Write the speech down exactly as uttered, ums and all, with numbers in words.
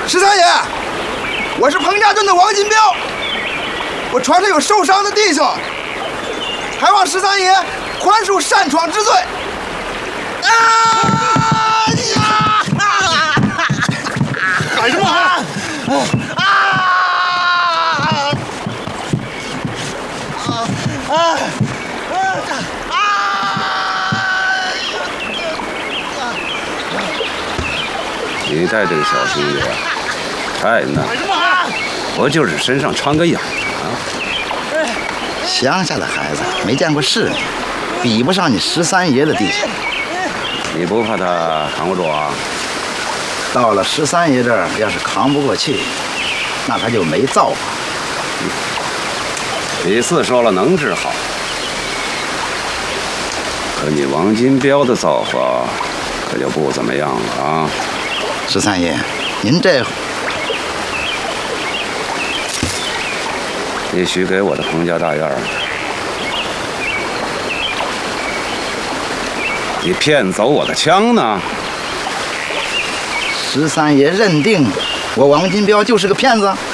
十三爷，我是彭家镇的王金彪，我船上有受伤的弟兄，还望十三爷宽恕擅闯之罪。啊呀！喊什么喊？啊！啊！啊！ 你带这个小兄弟啊，太嫩，不就是身上穿个眼啊？ 乡下的孩子没见过世面，比不上你十三爷的弟兄。 你不怕他扛不住啊？ 到了十三爷这儿，要是扛不过去，那他就没造化。 李四说了能治好，可你王金彪的造化可就不怎么样了啊！ 十三爷，您这你许给我的彭家大院儿，你骗走我的枪呢？ 十三爷认定我王金彪就是个骗子？